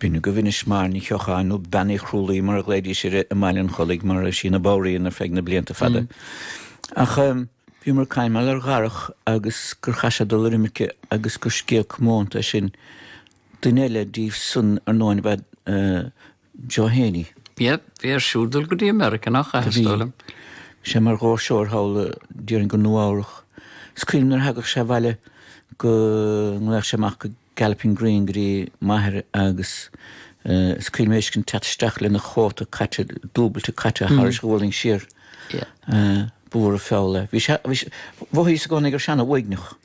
Bín go bhínis mar ní ceocháinú benna chrúlaí mar a gléidí sé a mailen cholig mar sí na bóiríon ar feig na blianta fada. Ach bhí mar caiimil ar gharach agus gur chaise dulimice agus gur scéal mónta sin duine díobh sun ar nóin bheith Johanny. Yep, bhí siúdul go dtí America nach chaistólam. Sé mar ghór seoir hála díorann go nuárach. Scríbnar hagach sé bhaile go ngleach séach go Galloping Green goí maithir agus scríbméis cin teisteach le na chóta caite dúbalta caite thras bhling siar búair a fála. Bhí sa gáinnig gur seanna bhaigneach?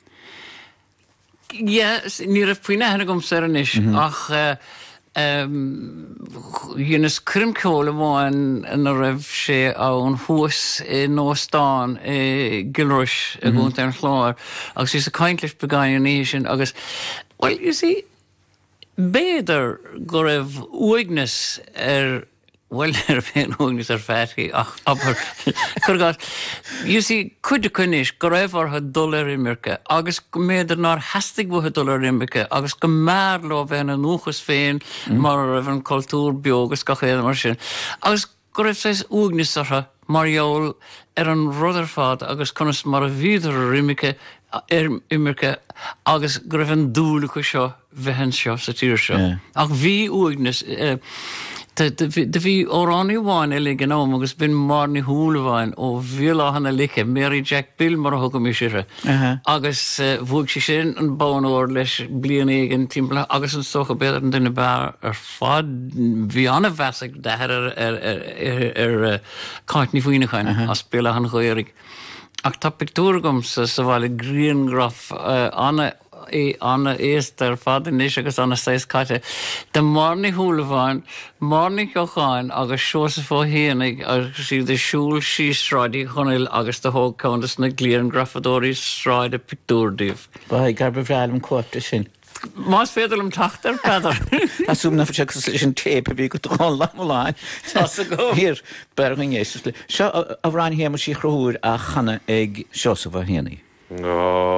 Ja, ní a puoine hena gom seanis ach dhéanas crimceola bháin na raibh sé an thuas nóstáin gilris a gúnta an chláir agus is a caintlis begáin sin agus well, you see, béidir go raibh uignas well, féin uignas fetí ach aber chugat you see, cuide cunis go raibh ortha dul imimecha agus go méidir ná heastig buthe dul imimecha agus go mar lo bheith an núchas féin mar raibh an cultúr beogus go chéad mar sin agus go raibh séis uignas ortha marall an rudar fad agus conas mar a bhíidir imimecha imimecha agus go raibh an dúla chu seo bheithan seo sa tíir seo. Ach bhí uignas de bhí óránní bháin le gnóm agus bin marní húlahhain ó bhíláhanna liche Mary Jack Bill mar a thugam í sire. Agus bhuaig sé sin an bánóir leis bliana an timppla agus an socha beidir an duine bear ar fad bhí anna bheasach dethir ar cáitní faoinechain as spéile an chuirig. Ach tá pictúragum sa bhile Greengraf anna éastar fad inis agus anna 6 caite. De marní húlahhain, marní ceocháin agus seosa fó héananig agus sí de siúil sí sráidí chunil agus de thóg cánas na glíon grafadóirí sráid a pictúrdíomh. Ba gar bhrealam cuairta sin. Más féidirlam taachtar pedar. Asúm na fte sin tépa bhí go dtáin lemáin. Hír berling éis. Seo a bhráin héama sí chróúr a chana ag seosa bh héanaí.